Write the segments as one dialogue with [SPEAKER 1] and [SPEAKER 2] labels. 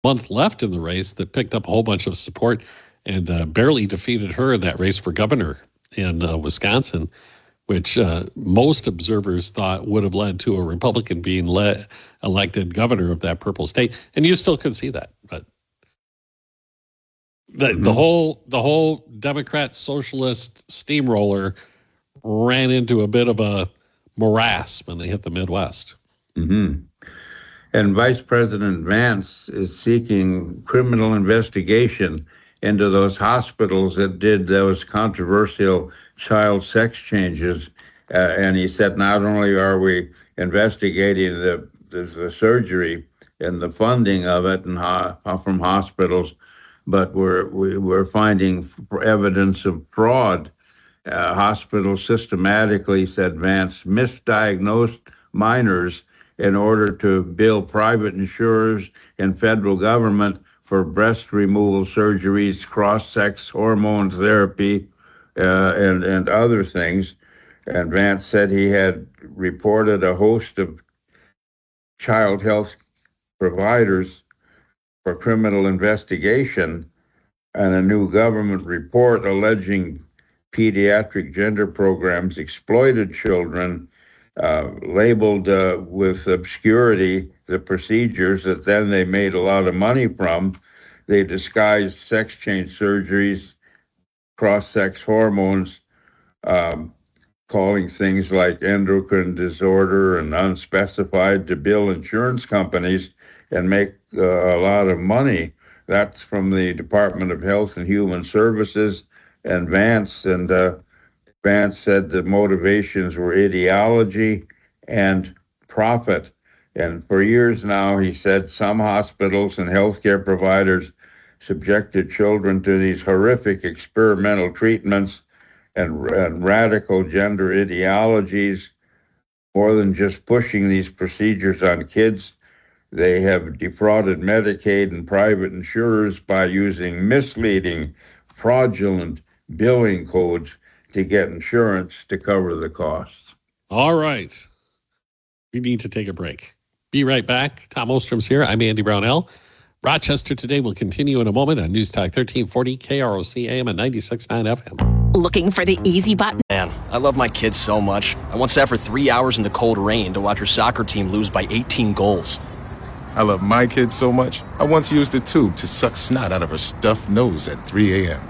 [SPEAKER 1] month left in the race that picked up a whole bunch of support and barely defeated her in that race for governor in Wisconsin, which most observers thought would have led to a Republican being elected governor of that purple state. And you still could see that. But the whole Democrat socialist steamroller ran into a bit of a morass when they hit the Midwest.
[SPEAKER 2] Mm-hmm. And Vice President Vance is seeking criminal investigation into those hospitals that did those controversial child sex changes. And he said, not only are we investigating the surgery and the funding of it and from hospitals, but we're finding evidence of fraud. Hospitals systematically, said Vance, misdiagnosed minors in order to bill private insurers and federal government for breast removal surgeries, cross-sex hormone therapy, and other things. And Vance said he had reported a host of child health providers for criminal investigation, and a new government report alleging pediatric gender programs exploited children, labeled with obscurity the procedures that then they made a lot of money from. They disguised sex change surgeries, cross-sex hormones, calling things like endocrine disorder and unspecified to bill insurance companies and make a lot of money. That's from the Department of Health and Human Services and Vance. And Vance said the motivations were ideology and profit. And for years now, he said some hospitals and healthcare providers subjected children to these horrific experimental treatments and radical gender ideologies. More than just pushing these procedures on kids, they have defrauded Medicaid and private insurers by using misleading, fraudulent billing codes to get insurance to cover the costs.
[SPEAKER 1] All right. We need to take a break. Be right back. Tom Ostrom's here. I'm Andy Brownell. Rochester Today will continue in a moment on News Talk 1340 KROC AM and 96.9 FM.
[SPEAKER 3] Looking for the easy button?
[SPEAKER 4] Man, I love my kids so much. I once sat for 3 hours in the cold rain to watch her soccer team lose by 18 goals.
[SPEAKER 5] I love my kids so much, I once used a tube to suck snot out of her stuffed nose at 3 a.m.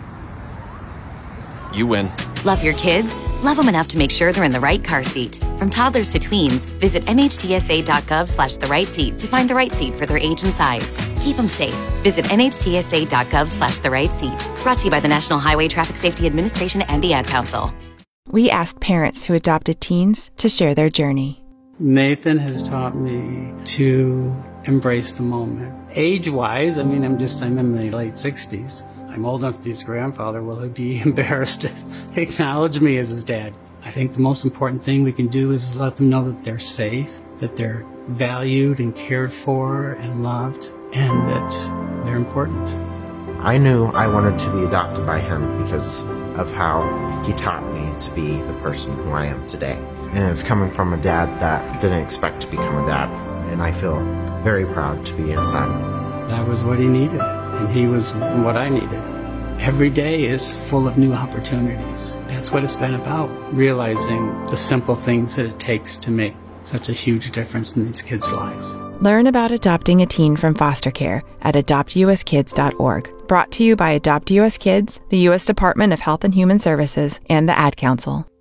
[SPEAKER 4] You win.
[SPEAKER 3] Love your kids? Love them enough to make sure they're in the right car seat. From toddlers to tweens, visit nhtsa.gov/the right seat to find the right seat for their age and size. Keep them safe. Visit nhtsa.gov/the right seat. Brought to you by the National Highway Traffic Safety Administration and the Ad Council.
[SPEAKER 6] We asked parents who adopted teens to share their journey.
[SPEAKER 7] Nathan has taught me to embrace the moment. Age-wise, I'm in my late 60s. I'm old enough to be his grandfather. Will he be embarrassed to acknowledge me as his dad? I think the most important thing we can do is let them know that they're safe, that they're valued and cared for and loved, and that they're important.
[SPEAKER 8] I knew I wanted to be adopted by him because of how he taught me to be the person who I am today. And it's coming from a dad that didn't expect to become a dad, and I feel very proud to be his son.
[SPEAKER 7] That was what he needed, and he was what I needed. Every day is full of new opportunities. That's what it's been about, realizing the simple things that it takes to make such a huge difference in these kids' lives.
[SPEAKER 6] Learn about adopting a teen from foster care at adoptuskids.org. Brought to you by Adopt US Kids, the U.S. Department of Health and Human Services, and the Ad Council.